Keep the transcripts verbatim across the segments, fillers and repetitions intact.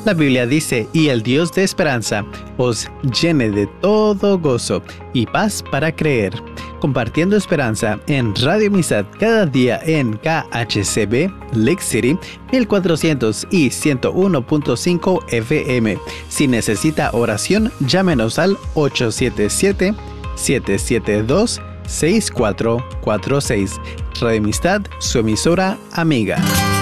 La Biblia dice, y el Dios de esperanza os llene de todo gozo y paz para creer. Compartiendo esperanza en Radio Amistad cada día en K H C B, Lake City, mil cuatrocientos y ciento uno punto cinco F M. Si necesita oración, llámenos al ocho siete siete, siete siete dos, seis cuatro cuatro seis. Radio Amistad, su emisora amiga.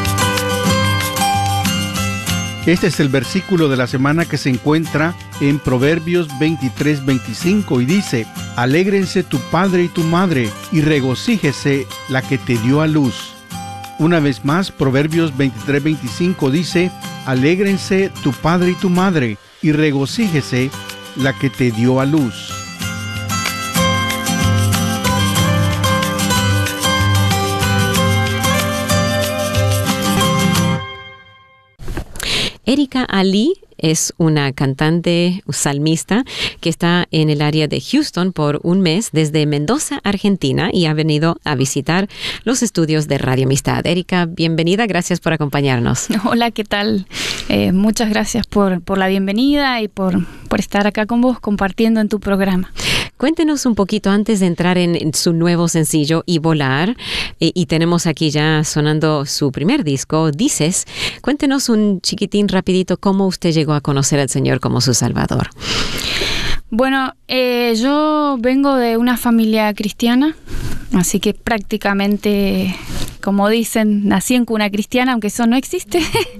Este es el versículo de la semana que se encuentra en Proverbios veintitrés veinticinco y dice: Alégrense tu padre y tu madre, y regocíjese la que te dio a luz. Una vez más, Proverbios veintitrés veinticinco dice: Alégrense tu padre y tu madre, y regocíjese la que te dio a luz. Erika Ali es una cantante salmista que está en el área de Houston por un mes desde Mendoza, Argentina, y ha venido a visitar los estudios de Radio Amistad. Erika, bienvenida, gracias por acompañarnos. Hola, ¿qué tal? Eh, muchas gracias por, por la bienvenida y por, por estar acá con vos compartiendo en tu programa. Cuéntenos un poquito antes de entrar en, en su nuevo sencillo Y Volar, eh, y tenemos aquí ya sonando su primer disco, Dices. Cuéntenos un chiquitín rapidito cómo usted llegó a conocer al Señor como su Salvador. Bueno, eh, yo vengo de una familia cristiana, así que prácticamente, como dicen, nací en cuna cristiana, aunque eso no existe.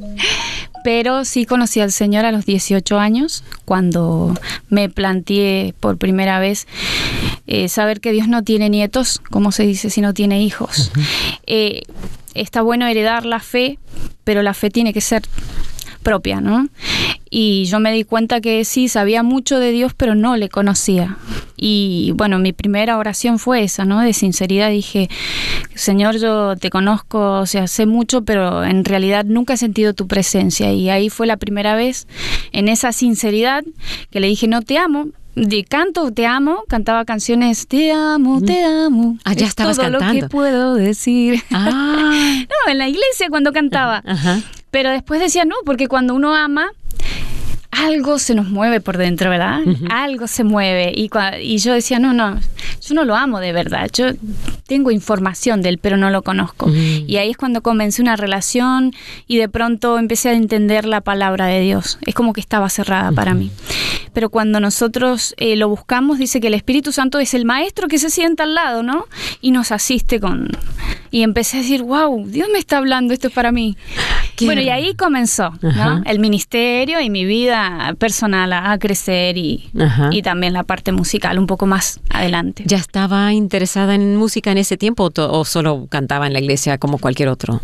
Pero sí conocí al Señor a los dieciocho años, cuando me planteé por primera vez eh, saber que Dios no tiene nietos, como se dice, sino tiene hijos. Uh-huh. Eh, está bueno heredar la fe, pero la fe tiene que ser propia, ¿no? Y yo me di cuenta que sí, sabía mucho de Dios, pero no le conocía. Y bueno, mi primera oración fue esa, ¿no? De sinceridad dije: Señor, yo te conozco, o sea, sé mucho, pero en realidad nunca he sentido tu presencia. Y ahí fue la primera vez, en esa sinceridad, que le dije: no te amo. De canto, te amo, cantaba canciones, te amo, te amo. Ah, ya estabas todo cantando. Lo que puedo decir. Ah. No, en la iglesia cuando cantaba. Ajá. Pero después decía, no, porque cuando uno ama, algo se nos mueve por dentro, ¿verdad? Uh-huh. Algo se mueve. Y, y yo decía, no, no, yo no lo amo de verdad. Yo tengo información de él, pero no lo conozco. Uh-huh. Y ahí es cuando comencé una relación y de pronto empecé a entender la palabra de Dios. Es como que estaba cerrada uh-huh. para mí. Pero cuando nosotros eh, lo buscamos, dice que el Espíritu Santo es el maestro que se sienta al lado, ¿no? Y nos asiste con... Y empecé a decir, wow, Dios me está hablando, esto es para mí. Qué bueno, y ahí comenzó, ¿no? Ajá. El ministerio y mi vida personal a, a crecer y, y también la parte musical un poco más adelante. ¿Ya estaba interesada en música en ese tiempo o, to- o solo cantaba en la iglesia como cualquier otro?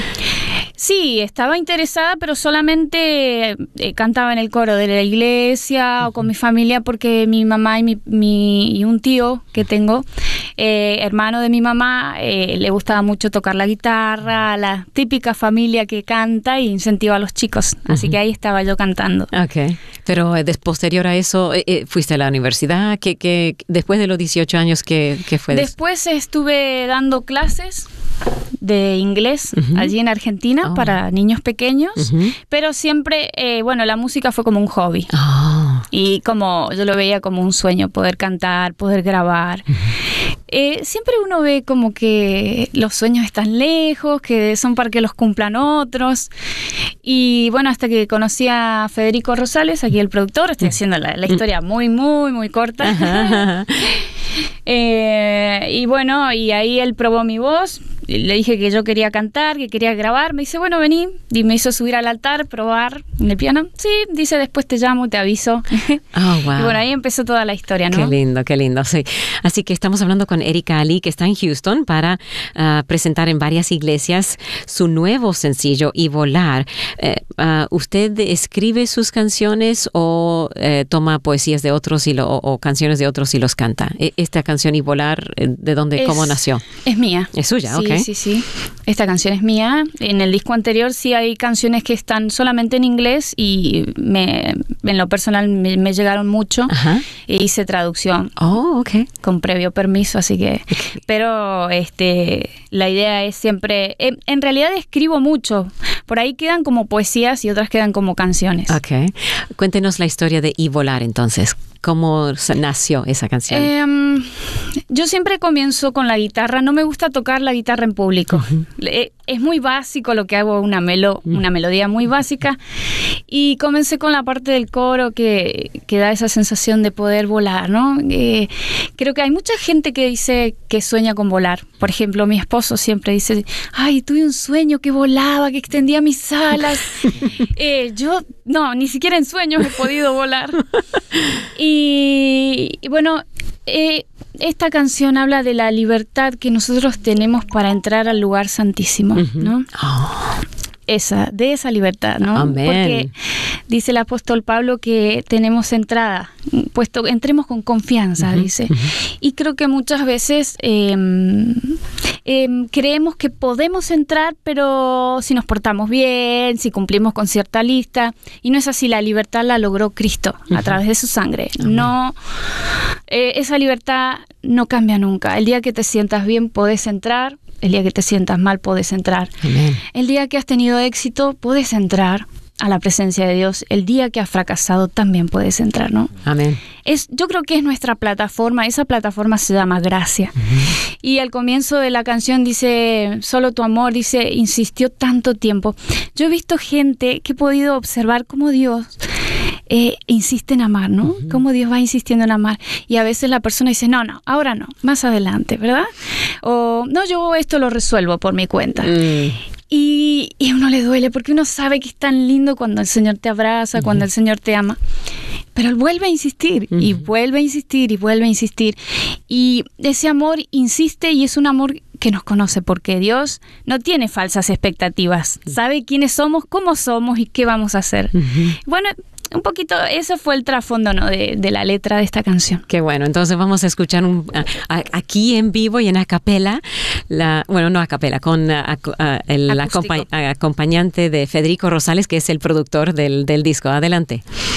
Sí, estaba interesada, pero solamente eh, cantaba en el coro de la iglesia uh-huh. o con mi familia, porque mi mamá y, mi, mi, y un tío que tengo, eh, hermano de mi mamá, eh, le gustaba mucho tocar la guitarra, la típica familia que canta y incentiva a los chicos. Así uh-huh. que ahí estaba yo cantando. Okay. Pero eh, posterior a eso, eh, eh, ¿fuiste a la universidad? ¿Qué, qué, después de los dieciocho años, ¿qué, qué fue? Después estuve dando clases de inglés uh-huh. allí en Argentina oh. para niños pequeños, uh-huh. pero siempre, eh, bueno, la música fue como un hobby oh. y como yo lo veía como un sueño, poder cantar, poder grabar. Uh-huh. Eh, siempre uno ve como que los sueños están lejos, que son para que los cumplan otros. Y bueno, hasta que conocí a Federico Rosales, aquí el productor, estoy haciendo la, la historia muy, muy, muy corta. Uh-huh. eh, y bueno, y ahí él probó mi voz. Le dije que yo quería cantar, que quería grabar. Me dice, bueno, vení. Y me hizo subir al altar, probar en el piano. Sí, dice, después te llamo, te aviso. Oh, wow. Y bueno, ahí empezó toda la historia, ¿no? Qué lindo, qué lindo. Sí. Así que estamos hablando con Erika Ali, que está en Houston para uh, presentar en varias iglesias su nuevo sencillo, Y Volar. Eh, uh, ¿Usted escribe sus canciones o eh, toma poesías de otros y lo, o, o canciones de otros y los canta? Esta canción, Y Volar, ¿de dónde, es, cómo nació? Es mía. Es suya, sí, ok. Sí, sí, esta canción es mía. En el disco anterior sí hay canciones que están solamente en inglés y me, en lo personal me, me llegaron mucho. Ajá. E hice traducción. Oh, ok. Con previo permiso, así que... Pero este, la idea es siempre... En, en realidad escribo mucho, por ahí quedan como poesías y otras quedan como canciones. Ok. Cuéntenos la historia de Y Volar, entonces. ¿Cómo nació esa canción? Eh, yo siempre comienzo con la guitarra. No me gusta tocar la guitarra en público. Uh-huh. Es muy básico lo que hago, una, melo, uh-huh. una melodía muy básica. Y comencé con la parte del coro que, que da esa sensación de poder volar, ¿no? Eh, creo que hay mucha gente que dice que sueña con volar. Por ejemplo, mi esposo siempre dice, ay, tuve un sueño que volaba, que extendía mis alas. eh, yo, no, ni siquiera en sueños he podido volar. Y, y bueno, eh, esta canción habla de la libertad que nosotros tenemos para entrar al lugar santísimo, uh-huh. ¿no? Oh. Esa, de esa libertad, ¿no? Amén. Porque dice el apóstol Pablo que tenemos entrada, puesto entremos con confianza, uh-huh. dice. Uh-huh. Y creo que muchas veces eh, eh, creemos que podemos entrar, pero si nos portamos bien, si cumplimos con cierta lista, y no es así. La libertad la logró Cristo uh-huh. a través de su sangre. Amén. No, eh, esa libertad no cambia nunca. El día que te sientas bien podés entrar. El día que te sientas mal, podés entrar. Amén. El día que has tenido éxito, podés entrar a la presencia de Dios. El día que has fracasado, también puedes entrar, ¿no? Amén. Es, yo creo que es nuestra plataforma. Esa plataforma se llama gracia. Uh-huh. Y al comienzo de la canción dice, solo tu amor, dice, insistió tanto tiempo. Yo he visto gente que he podido observar cómo Dios... Eh, insiste en amar, ¿no? Uh-huh. Cómo Dios va insistiendo en amar. Y a veces la persona dice, no, no, ahora no, más adelante, ¿verdad? O, no, yo esto lo resuelvo por mi cuenta. Mm. Y, y a uno le duele porque uno sabe que es tan lindo cuando el Señor te abraza, uh-huh. cuando el Señor te ama. Pero Él vuelve a insistir, uh-huh. y vuelve a insistir, y vuelve a insistir. Y ese amor insiste y es un amor que nos conoce, porque Dios no tiene falsas expectativas. Sabe quiénes somos, cómo somos y qué vamos a hacer. Uh-huh. Bueno, un poquito, ese fue el trasfondo, ¿no? de, de la letra de esta canción. Qué bueno, entonces vamos a escuchar un, a, a, aquí en vivo y en a capela, la, bueno, no a capela, con a, a, el acompa, acompañante de Federico Rosales, que es el productor del, del disco. Adelante.